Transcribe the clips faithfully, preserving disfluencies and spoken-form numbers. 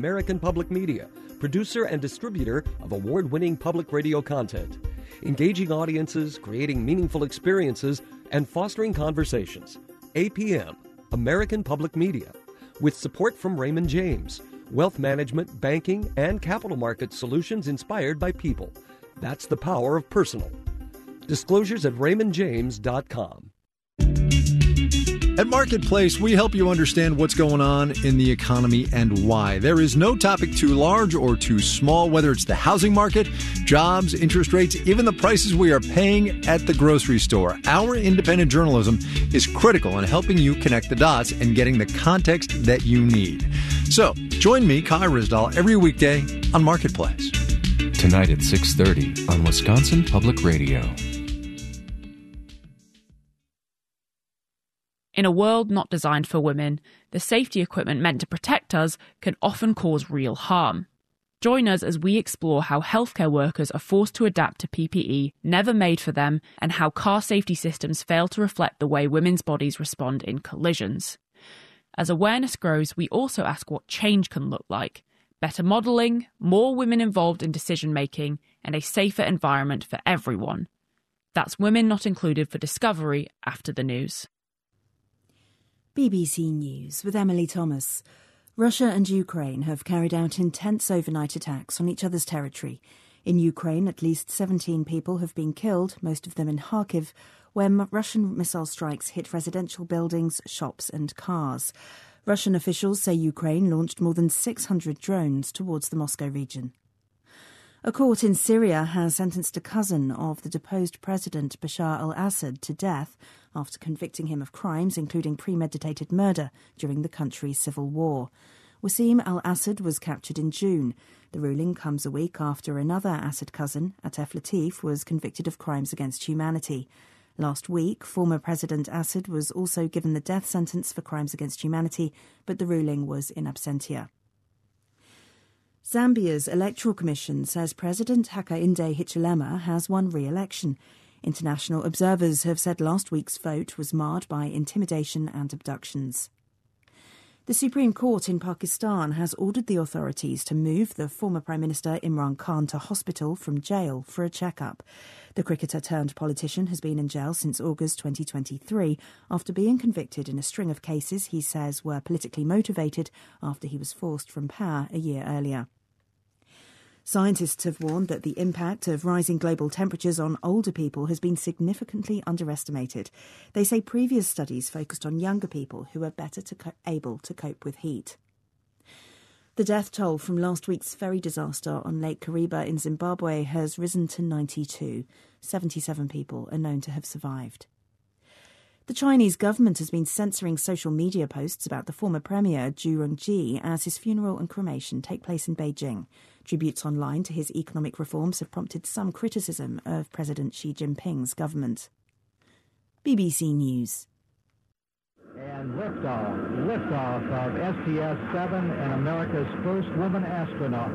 American Public Media, producer and distributor of award-winning public radio content. Engaging audiences, creating meaningful experiences, and fostering conversations. A P M, American Public Media, with support from Raymond James, wealth management, banking, and capital market solutions inspired by people. That's the power of personal. Disclosures at raymond james dot com. At Marketplace, we help you understand what's going on in the economy and why. There is no topic too large or too small, whether it's the housing market, jobs, interest rates, even the prices we are paying at the grocery store. Our independent journalism is critical in helping you connect the dots and getting the context that you need. So, join me, Kai Ryssdal, every weekday on Marketplace. Tonight at six thirty on Wisconsin Public Radio. In a world not designed for women, the safety equipment meant to protect us can often cause real harm. Join us as we explore how healthcare workers are forced to adapt to P P E never made for them and how car safety systems fail to reflect the way women's bodies respond in collisions. As awareness grows, we also ask what change can look like. Better modelling, more women involved in decision-making, and a safer environment for everyone. That's Women Not Included for Discovery after the news. B B C News with Emily Thomas. Russia and Ukraine have carried out intense overnight attacks on each other's territory. In Ukraine, at least seventeen people have been killed, most of them in Kharkiv, where Russian missile strikes hit residential buildings, shops and cars. Russian officials say Ukraine launched more than six hundred drones towards the Moscow region. A court in Syria has sentenced a cousin of the deposed President Bashar al-Assad to death after convicting him of crimes including premeditated murder during the country's civil war. Wassim al-Assad was captured in June. The ruling comes a week after another Assad cousin, Atef Latif, was convicted of crimes against humanity. Last week, former President Assad was also given the death sentence for crimes against humanity, but the ruling was in absentia. Zambia's Electoral Commission says President Hakainde Hichilema has won re-election. International observers have said last week's vote was marred by intimidation and abductions. The Supreme Court in Pakistan has ordered the authorities to move the former Prime Minister Imran Khan to hospital from jail for a checkup. The cricketer-turned-politician has been in jail since August twenty twenty-three after being convicted in a string of cases he says were politically motivated after he was forced from power a year earlier. Scientists have warned that the impact of rising global temperatures on older people has been significantly underestimated. They say previous studies focused on younger people who are better to co- able to cope with heat. The death toll from last week's ferry disaster on Lake Kariba in Zimbabwe has risen to ninety-two. seventy-seven people are known to have survived. The Chinese government has been censoring social media posts about the former premier Zhu Rongji as his funeral and cremation take place in Beijing. Tributes online to his economic reforms have prompted some criticism of President Xi Jinping's government. B B C News. And liftoff, liftoff of S T S seven and America's first woman astronaut.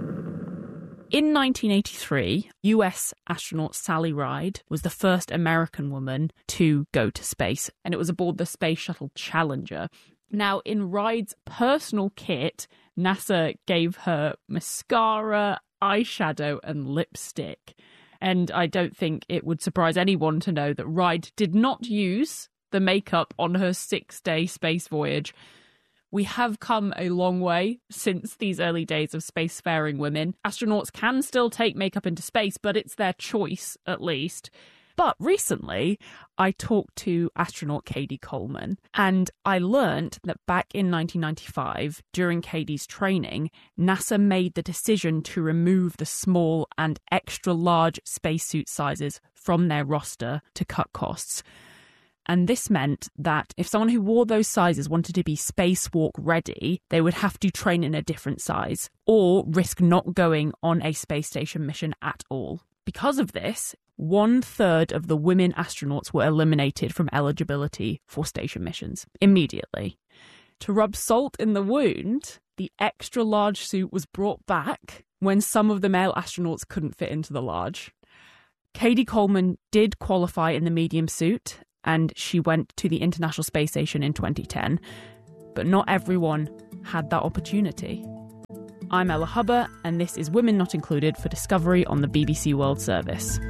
In nineteen eighty-three, U S astronaut Sally Ride was the first American woman to go to space, and it was aboard the Space Shuttle Challenger. Now, in Ride's personal kit, NASA gave her mascara, eyeshadow and lipstick. And I don't think it would surprise anyone to know that Ride did not use the makeup on her six-day space voyage. We have come a long way since these early days of spacefaring women. Astronauts can still take makeup into space, but it's their choice, at least. But recently, I talked to astronaut Cady Coleman, and I learnt that back in nineteen ninety-five, during Cady's training, NASA made the decision to remove the small and extra-large spacesuit sizes from their roster to cut costs. And this meant that if someone who wore those sizes wanted to be spacewalk ready, they would have to train in a different size or risk not going on a space station mission at all. Because of this, one third of the women astronauts were eliminated from eligibility for station missions immediately. To rub salt in the wound, the extra large suit was brought back when some of the male astronauts couldn't fit into the large. Cady Coleman did qualify in the medium suit, and she went to the International Space Station in twenty ten. But not everyone had that opportunity. I'm Ella Hubber, and this is Women Not Included for Discovery on the B B C World Service.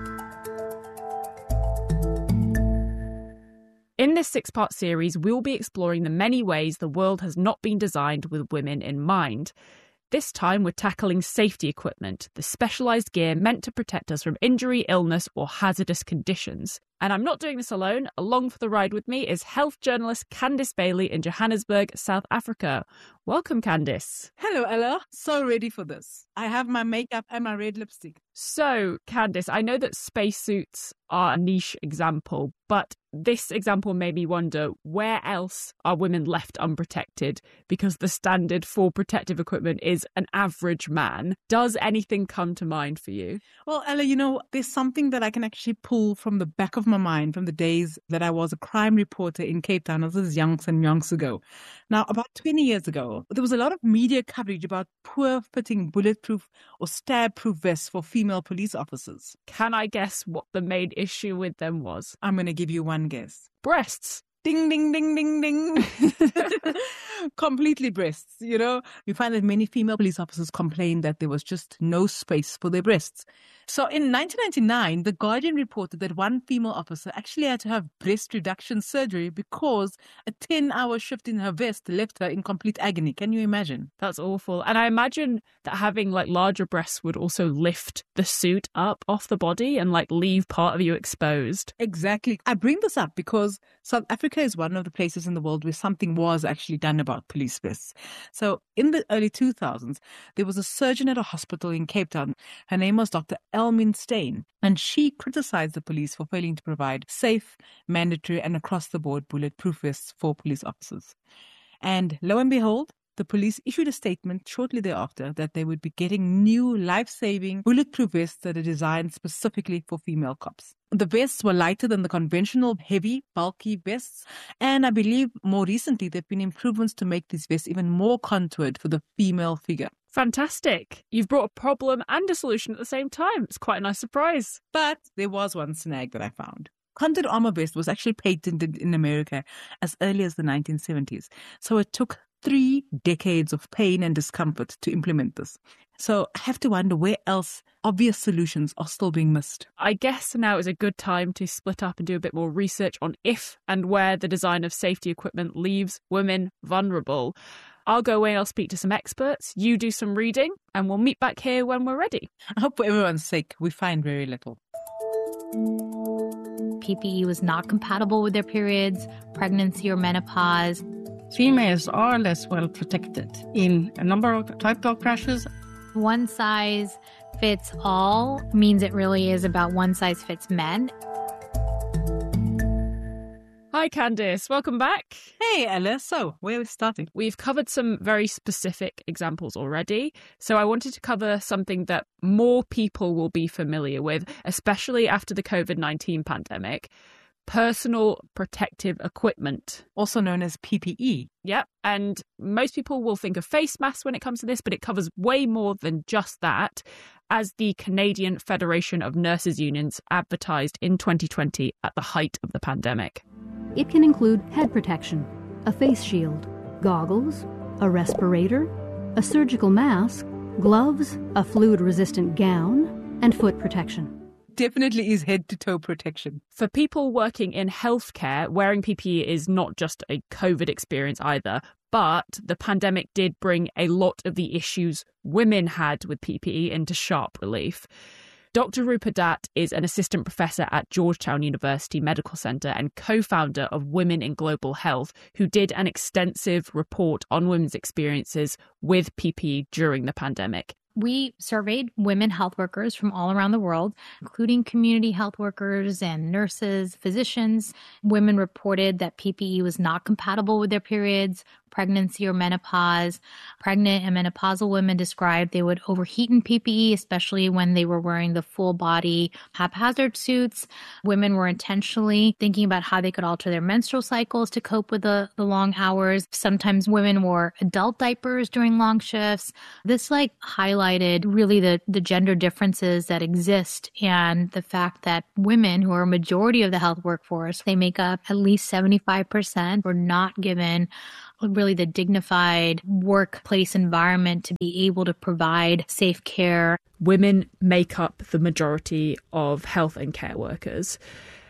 In this six-part series, we'll be exploring the many ways the world has not been designed with women in mind. This time, we're tackling safety equipment, the specialised gear meant to protect us from injury, illness, or hazardous conditions. And I'm not doing this alone. Along for the ride with me is health journalist Candice Bailey in Johannesburg, South Africa. Welcome, Candice. Hello, Ella. So ready for this. I have my makeup and my red lipstick. So, Candice, I know that spacesuits are a niche example, but this example made me wonder, where else are women left unprotected? Because the standard for protective equipment is an average man. Does anything come to mind for you? Well, Ella, you know, there's something that I can actually pull from the back of my mind from the days that I was a crime reporter in Cape Town. This is yonks and yonks ago. Now, about twenty years ago, there was a lot of media coverage about poor-fitting bulletproof or stab-proof vests for female police officers. Can I guess what the main issue with them was? I'm going to give you one guess. Breasts. Ding, ding, ding, ding, ding. Completely breasts, you know. We find that many female police officers complained that there was just no space for their breasts. So in nineteen ninety-nine, The Guardian reported that one female officer actually had to have breast reduction surgery because a ten-hour shift in her vest left her in complete agony. Can you imagine? That's awful. And I imagine that having like larger breasts would also lift the suit up off the body and like leave part of you exposed. Exactly. I bring this up because South Africa is one of the places in the world where something was actually done about police vests. So in the early two thousands, there was a surgeon at a hospital in Cape Town. Her name was Doctor Elmin Steyn, and she criticized the police for failing to provide safe, mandatory, and across-the-board bulletproof vests for police officers. And lo and behold, the police issued a statement shortly thereafter that they would be getting new life-saving bulletproof vests that are designed specifically for female cops. The vests were lighter than the conventional heavy, bulky vests, and I believe more recently there have been improvements to make these vests even more contoured for the female figure. Fantastic. You've brought a problem and a solution at the same time. It's quite a nice surprise. But there was one snag that I found. Contoured armor vest was actually patented in America as early as the nineteen seventies. So it took three decades of pain and discomfort to implement this. So I have to wonder where else obvious solutions are still being missed. I guess now is a good time to split up and do a bit more research on if and where the design of safety equipment leaves women vulnerable. I'll go away and I'll speak to some experts. You do some reading and we'll meet back here when we're ready. I hope for everyone's sake we find very little. P P E was not compatible with their periods, pregnancy or menopause. Females are less well protected in a number of type dog crashes. One size fits all means it really is about one size fits men. Hi, Candice. Welcome back. Hey, Ella. So, where are we starting? We've covered some very specific examples already. So I wanted to cover something that more people will be familiar with, especially after the covid nineteen pandemic. Personal protective equipment. Also known as P P E. Yep. And most people will think of face masks when it comes to this, but it covers way more than just that, as the Canadian Federation of Nurses Unions advertised in twenty twenty at the height of the pandemic. It can include head protection, a face shield, goggles, a respirator, a surgical mask, gloves, a fluid-resistant gown, and foot protection. Definitely is head-to-toe protection. For people working in healthcare, wearing P P E is not just a COVID experience either, but the pandemic did bring a lot of the issues women had with P P E into sharp relief. Doctor Rupa Dutt is an assistant professor at Georgetown University Medical Center and co-founder of Women in Global Health, who did an extensive report on women's experiences with P P E during the pandemic. We surveyed women health workers from all around the world, including community health workers and nurses, physicians. Women reported that P P E was not compatible with their periods, pregnancy or menopause. Pregnant and menopausal women described they would overheat in P P E, especially when they were wearing the full body haphazard suits. Women were intentionally thinking about how they could alter their menstrual cycles to cope with the, the long hours. Sometimes women wore adult diapers during long shifts. This like highlighted really the, the gender differences that exist and the fact that women, who are a majority of the health workforce, they make up at least seventy-five percent, were not given really the dignified workplace environment to be able to provide safe care. Women make up the majority of health and care workers.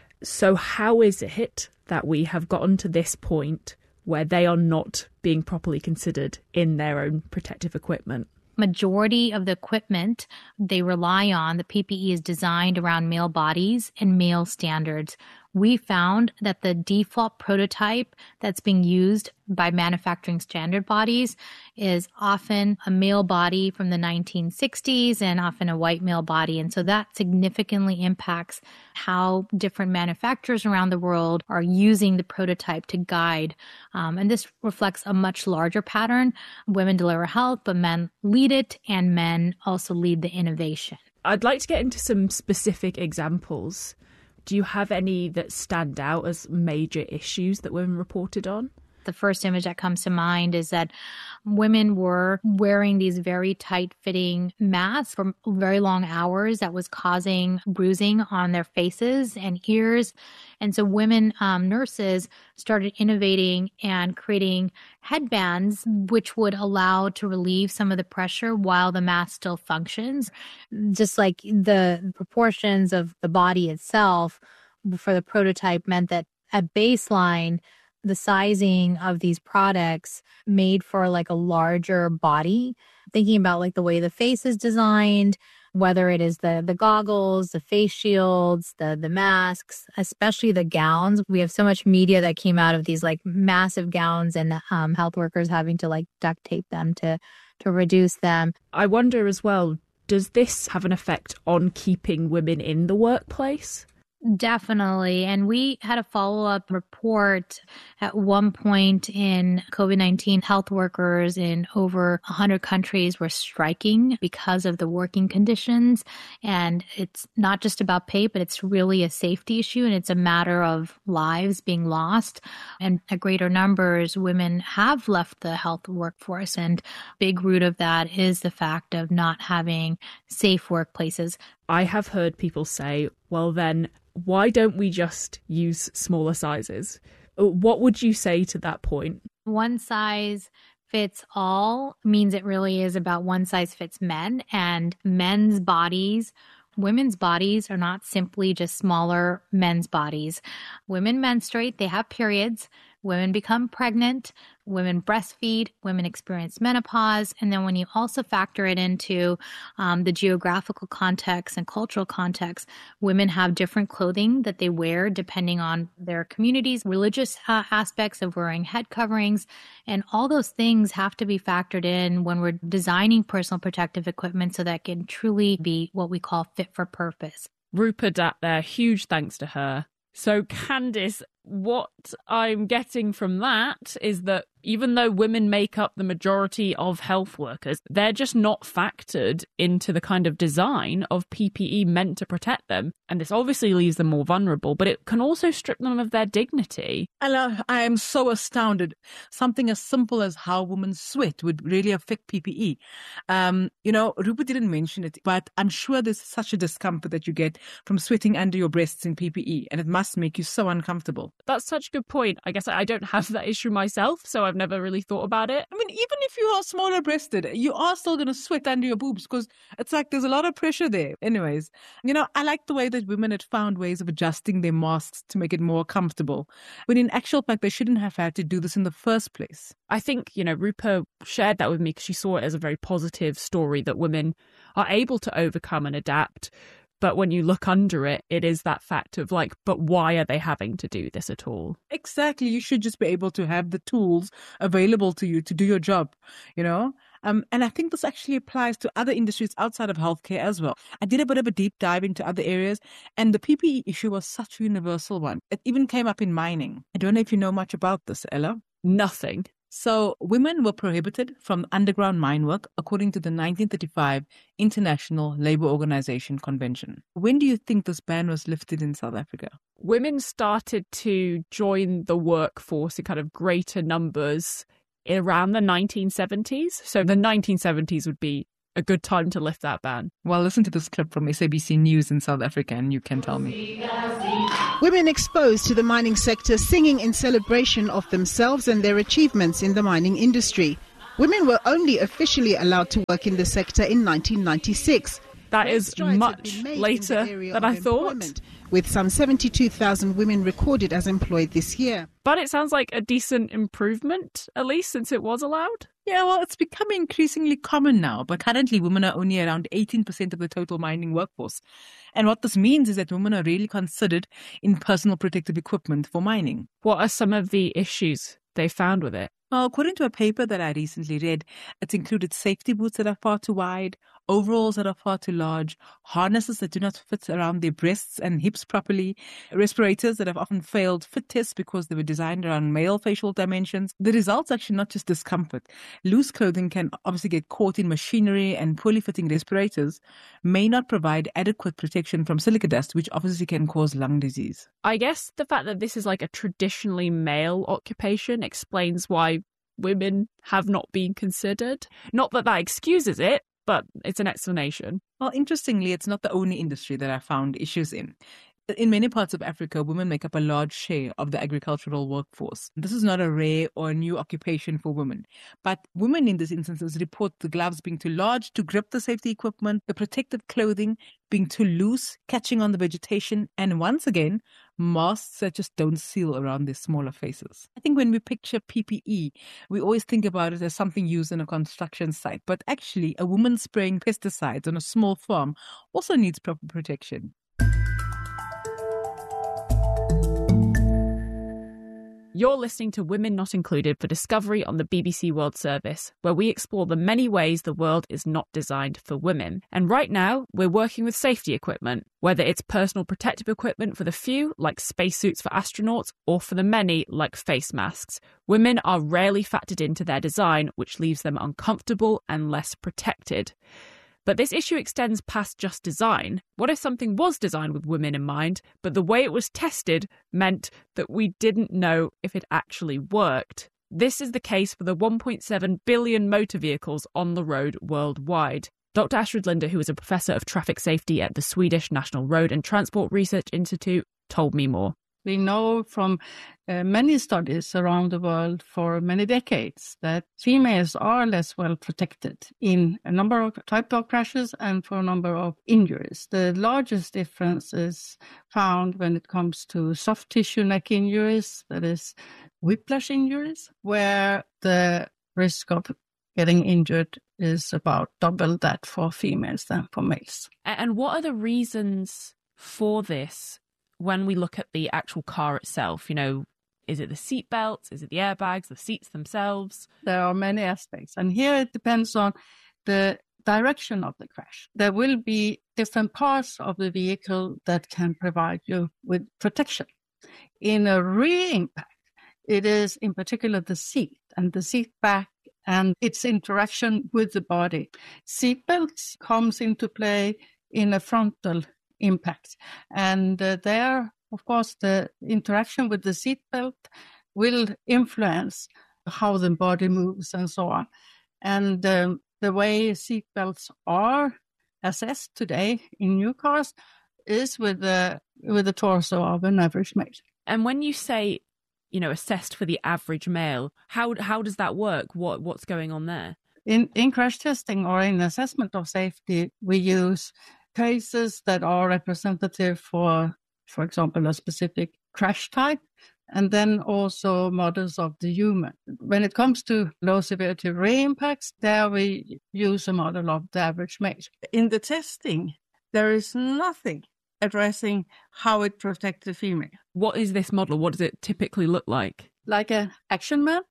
So how is it that we have gotten to this point where they are not being properly considered in their own protective equipment? Majority of the equipment they rely on, the P P E, is designed around male bodies and male standards. We found that the default prototype that's being used by manufacturing standard bodies is often a male body from the nineteen sixties and often a white male body. And so that significantly impacts how different manufacturers around the world are using the prototype to guide. Um, and this reflects a much larger pattern. Women deliver health, but men lead it, and men also lead the innovation. I'd like to get into some specific examples. Do you have any that stand out as major issues that women reported on? The first image that comes to mind is that women were wearing these very tight-fitting masks for very long hours that was causing bruising on their faces and ears. And so women um, nurses started innovating and creating headbands which would allow to relieve some of the pressure while the mask still functions. Just like the proportions of the body itself for the prototype meant that at baseline, the sizing of these products made for like a larger body, thinking about like the way the face is designed, whether it is the the goggles, the face shields, the the masks, especially the gowns. We have so much media that came out of these like massive gowns and um, health workers having to like duct tape them to to reduce them. I wonder as well, does this have an effect on keeping women in the workplace? Definitely. And we had a follow-up report at one point in COVID nineteen. Health workers in over one hundred countries were striking because of the working conditions. And it's not just about pay, but it's really a safety issue. And it's a matter of lives being lost. And at greater numbers, women have left the health workforce. And big root of that is the fact of not having safe workplaces. I have heard people say, well, then why don't we just use smaller sizes? What would you say to that point? One size fits all means it really is about one size fits men, and men's bodies. Women's bodies are not simply just smaller men's bodies. Women menstruate, they have periods. Women become pregnant, women breastfeed, women experience menopause. And then when you also factor it into um, the geographical context and cultural context, women have different clothing that they wear depending on their communities, religious uh, aspects of wearing head coverings. And all those things have to be factored in when we're designing personal protective equipment so that it can truly be what we call fit for purpose. Rupa Dutt there, huge thanks to her. So, Candice, what I'm getting from that is that even though women make up the majority of health workers, they're just not factored into the kind of design of P P E meant to protect them. And this obviously leaves them more vulnerable, but it can also strip them of their dignity. Ella, I am so astounded. Something as simple as how women sweat would really affect P P E. Um, you know, Rupa didn't mention it, but I'm sure there's such a discomfort that you get from sweating under your breasts in P P E, and it must make you so uncomfortable. That's such a good point. I guess I don't have that issue myself, so I've never really thought about it. I mean, even if you are smaller breasted, you are still going to sweat under your boobs because it's like there's a lot of pressure there. Anyways, you know, I like the way that women had found ways of adjusting their masks to make it more comfortable, when in actual fact, they shouldn't have had to do this in the first place. I think, you know, Rupa shared that with me because she saw it as a very positive story that women are able to overcome and adapt. But when you look under it, it is that fact of like, but why are they having to do this at all? Exactly. You should just be able to have the tools available to you to do your job, you know? Um, and I think this actually applies to other industries outside of healthcare as well. I did a bit of a deep dive into other areas, and the P P E issue was such a universal one. It even came up in mining. I don't know if you know much about this, Ella. Nothing. So women were prohibited from underground mine work according to the nineteen thirty-five International Labour Organization Convention. When do you think this ban was lifted in South Africa? Women started to join the workforce in kind of greater numbers around the nineteen seventies. So the nineteen seventies would be a good time to lift that ban. Well, listen to this clip from S A B C News in South Africa and you can tell me. Women exposed to the mining sector singing in celebration of themselves and their achievements in the mining industry. Women were only officially allowed to work in the sector in nineteen ninety-six. That is much later than I thought. With some seventy-two thousand women recorded as employed this year. But it sounds like a decent improvement, at least since it was allowed. Yeah, well, it's becoming increasingly common now, but currently women are only around eighteen percent of the total mining workforce. And what this means is that women are really considered in personal protective equipment for mining. What are some of the issues they found with it? Well, according to a paper that I recently read, it's included safety boots that are far too wide, overalls that are far too large, harnesses that do not fit around their breasts and hips properly, respirators that have often failed fit tests because they were designed around male facial dimensions. The result's actually not just discomfort. Loose clothing can obviously get caught in machinery, and poorly fitting respirators may not provide adequate protection from silica dust, which obviously can cause lung disease. I guess the fact that this is like a traditionally male occupation explains why women have not been considered. Not that that excuses it, but it's an explanation. Well, interestingly, it's not the only industry that I found issues in. In many parts of Africa, women make up a large share of the agricultural workforce. This is not a rare or a new occupation for women. But women in these instances report the gloves being too large to grip the safety equipment, the protective clothing being too loose, catching on the vegetation, and once again, masks that just don't seal around their smaller faces. I think when we picture P P E, we always think about it as something used in a construction site. But actually, a woman spraying pesticides on a small farm also needs proper protection. You're listening to Women Not Included for Discovery on the B B C World Service, where we explore the many ways the world is not designed for women. And right now, we're working with safety equipment, whether it's personal protective equipment for the few, like spacesuits for astronauts, or for the many, like face masks. Women are rarely factored into their design, which leaves them uncomfortable and less protected. But this issue extends past just design. What if something was designed with women in mind, but the way it was tested meant that we didn't know if it actually worked? This is the case for the one point seven billion motor vehicles on the road worldwide. Doctor Astrid Linde, who is a professor of traffic safety at the Swedish National Road and Transport Research Institute, told me more. We know from uh, many studies around the world for many decades that females are less well protected in a number of type of crashes and for a number of injuries. The largest difference is found when it comes to soft tissue neck injuries, that is whiplash injuries, where the risk of getting injured is about double that for females than for males. And what are the reasons for this? When we look at the actual car itself, you know, is it the seat belts? Is it the airbags, the seats themselves? There are many aspects. And here it depends on the direction of the crash. There will be different parts of the vehicle that can provide you with protection. In a rear impact, it is in particular the seat and the seat back and its interaction with the body. Seat belts comes into play in a frontal impact. And uh, there, of course, the interaction with the seatbelt will influence how the body moves and so on. And um, the way seatbelts are assessed today in new cars is with the with the torso of an average male. And when you say, you know, assessed for the average male, how how does that work? What what's going on there? In in crash testing or in assessment of safety, we use cases that are representative for, for example, a specific crash type, and then also models of the human. When it comes to low severity rear impacts, there we use a model of the average male. In the testing, there is nothing addressing how it protects the female. What is this model? What does it typically look like? Like an action man.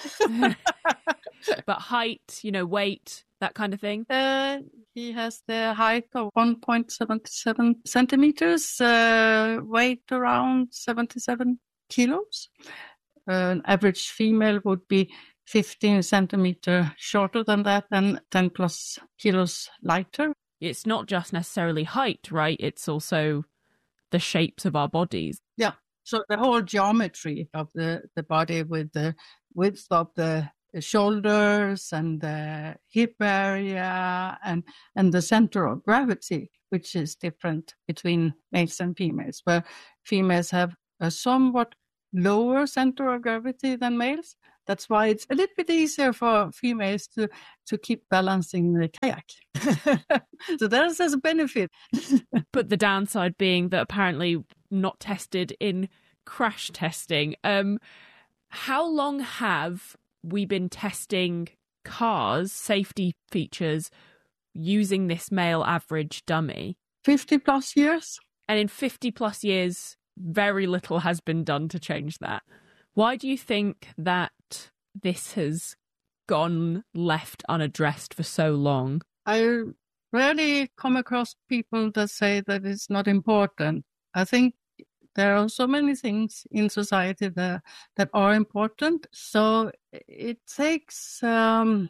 But height, you know, weight, that kind of thing? Uh, he has the height of one point seven seven centimeters, uh, weight around seventy-seven kilos. Uh, an average female would be fifteen centimeters shorter than that and ten plus kilos lighter. It's not just necessarily height, right? It's also the shapes of our bodies. Yeah. So the whole geometry of the, the body with the width of the the shoulders and the hip area and, and the center of gravity, which is different between males and females, where females have a somewhat lower center of gravity than males. That's why it's a little bit easier for females to, to keep balancing the kayak. So there's a benefit. But the downside being that apparently not tested in crash testing. Um, how long have we been testing cars, safety features, using this male average dummy? fifty plus years. And in fifty plus years, very little has been done to change that. Why do you think that this has gone left unaddressed for so long? I rarely come across people that say that it's not important. I think there are so many things in society that, that are important. So it takes um,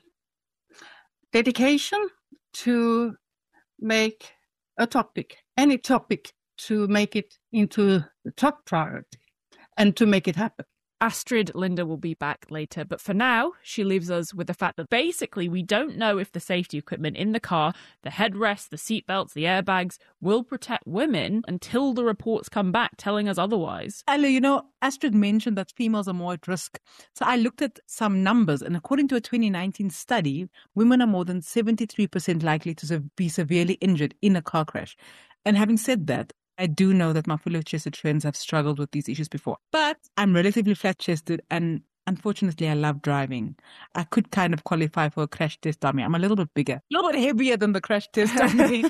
dedication to make a topic, any topic, to make it into the top priority and to make it happen. Astrid Linde will be back later, but for now, she leaves us with the fact that basically we don't know if the safety equipment in the car, the headrests, the seatbelts, the airbags, will protect women until the reports come back telling us otherwise. Ella, you know, Astrid mentioned that females are more at risk. So I looked at some numbers, and according to a twenty nineteen study, women are more than seventy-three percent likely to be severely injured in a car crash. And having said that, I do know that my fellow-chested friends have struggled with these issues before. But I'm relatively flat-chested and unfortunately I love driving. I could kind of qualify for a crash test dummy. I'm a little bit bigger, a little bit heavier than the crash test dummy.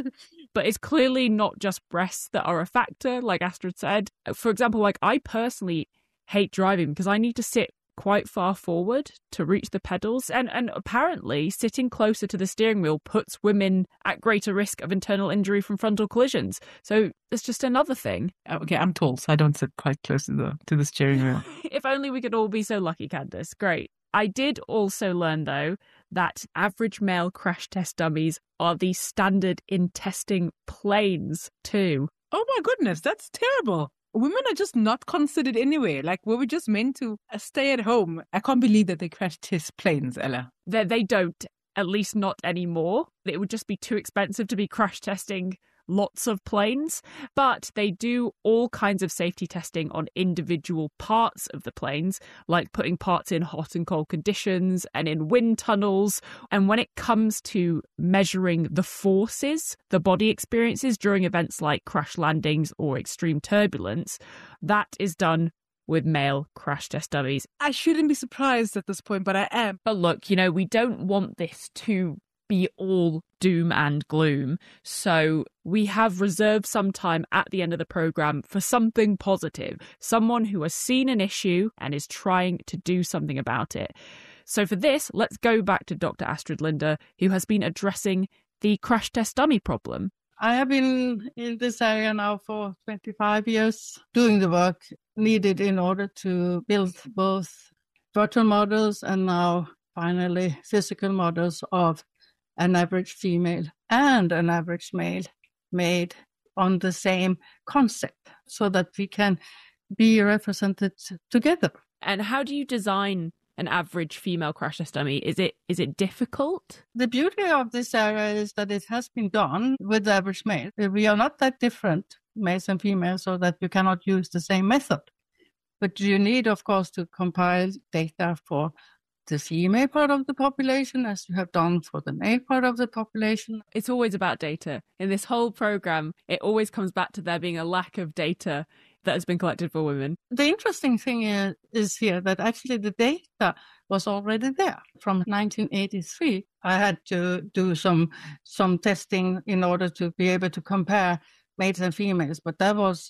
But it's clearly not just breasts that are a factor, like Astrid said. For example, like I personally hate driving because I need to sit quite far forward to reach the pedals. And, and apparently sitting closer to the steering wheel puts women at greater risk of internal injury from frontal collisions. So it's just another thing. Okay, I'm tall, so I don't sit quite close to the, to the steering wheel. If only we could all be so lucky, Candice. Great. I did also learn, though, that average male crash test dummies are the standard in testing planes, too. Oh my goodness, that's terrible. Women are just not considered anywhere. Like, were we just meant to stay at home? I can't believe that they crash test planes, Ella. They, they don't, at least not anymore. It would just be too expensive to be crash testing lots of planes. But they do all kinds of safety testing on individual parts of the planes, like putting parts in hot and cold conditions and in wind tunnels. And when it comes to measuring the forces the body experiences during events like crash landings or extreme turbulence, that is done with male crash test dummies. I shouldn't be surprised at this point, but I am. But look, you know, we don't want this to be all doom and gloom. So we have reserved some time at the end of the programme for something positive, someone who has seen an issue and is trying to do something about it. So for this, let's go back to Doctor Astrid Linde, who has been addressing the crash test dummy problem. I have been in this area now for twenty-five years, doing the work needed in order to build both virtual models and now finally physical models of an average female and an average male made on the same concept so that we can be represented together. And how do you design an average female crash test dummy? Is it is it difficult? The beauty of this area is that it has been done with the average male. We are not that different, males and females, so that you cannot use the same method. But you need, of course, to compile data for the female part of the population, as you have done for the male part of the population. It's always about data. In this whole program, it always comes back to there being a lack of data that has been collected for women. The interesting thing is, is here that actually the data was already there. From nineteen eighty-three, I had to do some some testing in order to be able to compare males and females, but that was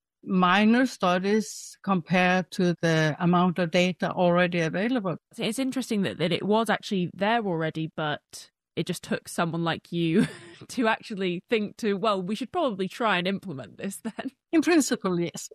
minor studies compared to the amount of data already available. It's interesting that, that it was actually there already, but it just took someone like you to actually think to, well, we should probably try and implement this then. In principle, yes.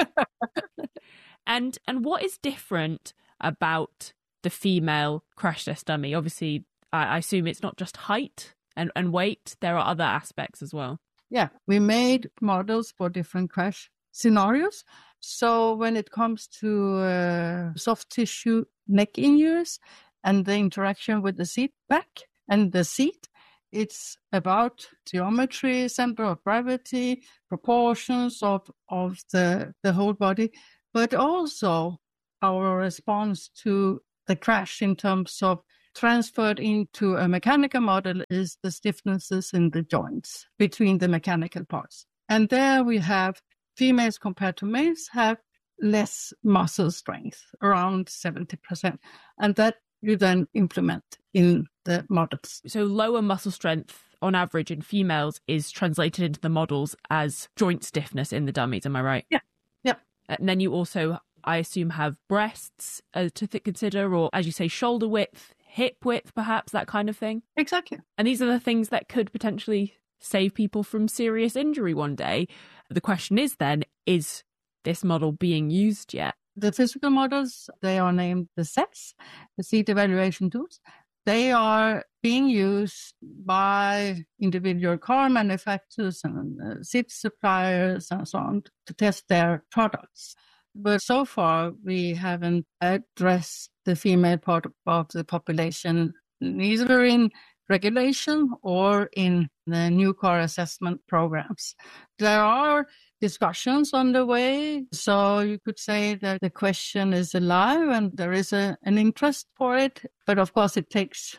and and what is different about the female crash test dummy? Obviously, I, I assume it's not just height and, and weight. There are other aspects as well. Yeah, we made models for different crash scenarios, So when it comes to uh, soft tissue neck injuries and the interaction with the seat back and the seat, it's about geometry, center of gravity, proportions of, of the, the whole body, but also our response to the crash in terms of transferred into a mechanical model is the stiffnesses in the joints between the mechanical parts. And there we have females compared to males have less muscle strength, around seventy percent. And that you then implement in the models. So lower muscle strength on average in females is translated into the models as joint stiffness in the dummies. Am I right? Yeah. Yeah. And then you also, I assume, have breasts uh, to th- consider, or as you say, shoulder width, hip width, perhaps, that kind of thing. Exactly. And these are the things that could potentially save people from serious injury one day. The question is then, is this model being used yet? The physical models, they are named the S E Ts, the seat evaluation tools. They are being used by individual car manufacturers and uh, seat suppliers and so on to test their products. But so far, we haven't addressed the female part of the population, neither in regulation or in the new car assessment programs. There are discussions on the way, so you could say that the question is alive and there is a, an interest for it. But of course, it takes,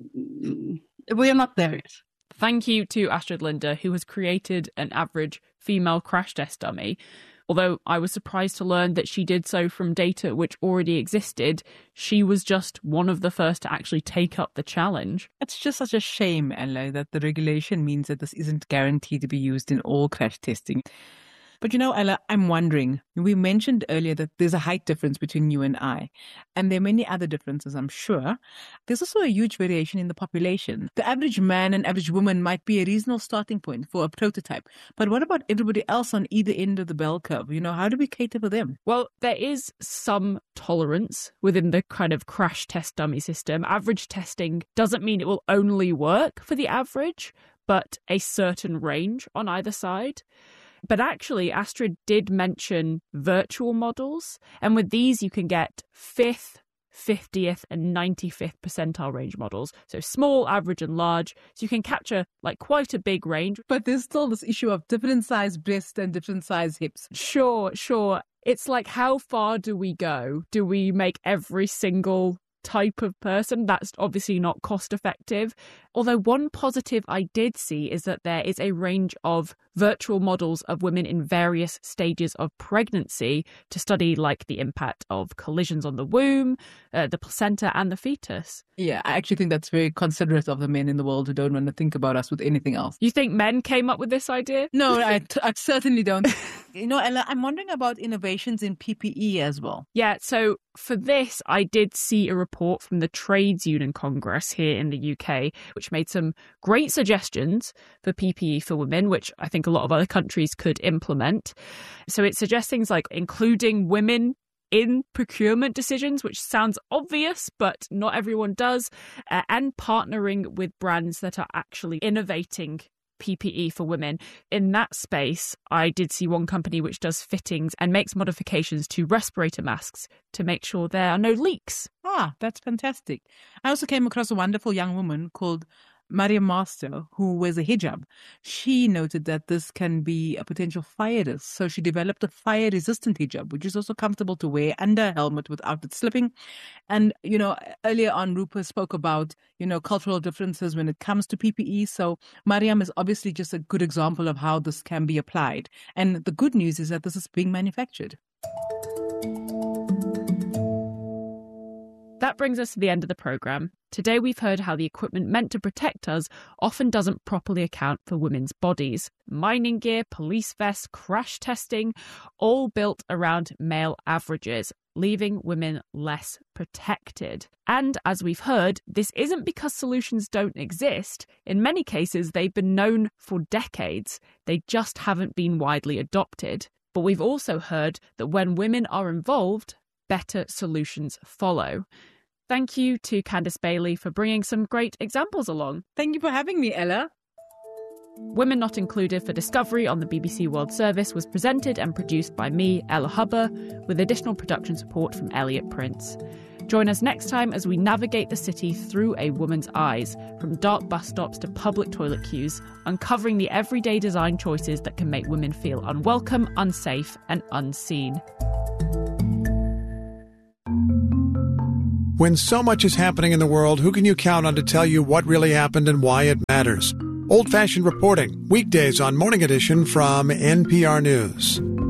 we are not there yet. Thank you to Astrid Linde, who has created an average female crash test dummy. Although I was surprised to learn that she did so from data which already existed, she was just one of the first to actually take up the challenge. It's just such a shame, Ella, that the regulation means that this isn't guaranteed to be used in all crash testing. But you know, Ella, I'm wondering, we mentioned earlier that there's a height difference between you and I, and there are many other differences, I'm sure. There's also a huge variation in the population. The average man and average woman might be a reasonable starting point for a prototype, but what about everybody else on either end of the bell curve? You know, how do we cater for them? Well, there is some tolerance within the kind of crash test dummy system. Average testing doesn't mean it will only work for the average, but a certain range on either side. But actually, Astrid did mention virtual models, and with these you can get fifth, fiftieth and ninety-fifth percentile range models. So small, average and large. So you can capture like quite a big range. But there's still this issue of different size breasts and different size hips. Sure, sure. It's like, how far do we go? Do we make every single type of person? That's obviously not cost effective. Although one positive I did see is that there is a range of virtual models of women in various stages of pregnancy to study like the impact of collisions on the womb, uh, the placenta and the fetus. Yeah, I actually think that's very considerate of the men in the world who don't want to think about us with anything else. You think men came up with this idea? No, I, t- I certainly don't. You know, Ella, I'm wondering about innovations in P P E as well. Yeah, so for this, I did see a report from the Trades Union Congress here in the U K, which made some great suggestions for P P E for women, which I think a lot of other countries could implement. So it suggests things like including women in procurement decisions, which sounds obvious, but not everyone does, uh, and partnering with brands that are actually innovating P P E for women. In that space, I did see one company which does fittings and makes modifications to respirator masks to make sure there are no leaks. Ah, that's fantastic. I also came across a wonderful young woman called Mariam Master, who wears a hijab. She noted that this can be a potential fire risk, so she developed a fire-resistant hijab, which is also comfortable to wear under a helmet without it slipping. And, you know, earlier on, Rupert spoke about, you know, cultural differences when it comes to P P E. So Mariam is obviously just a good example of how this can be applied. And the good news is that this is being manufactured. That brings us to the end of the programme. Today we've heard how the equipment meant to protect us often doesn't properly account for women's bodies. Mining gear, police vests, crash testing, all built around male averages, leaving women less protected. And as we've heard, this isn't because solutions don't exist. In many cases, they've been known for decades. They just haven't been widely adopted. But we've also heard that when women are involved, better solutions follow. Thank you to Candice Bailey for bringing some great examples along. Thank you for having me, Ella. Women Not Included for Discovery on the B B C World Service was presented and produced by me, Ella Hubber, with additional production support from Elliot Prince. Join us next time as we navigate the city through a woman's eyes, from dark bus stops to public toilet queues, uncovering the everyday design choices that can make women feel unwelcome, unsafe, and unseen. When so much is happening in the world, who can you count on to tell you what really happened and why it matters? Old-fashioned reporting, weekdays on Morning Edition from N P R News.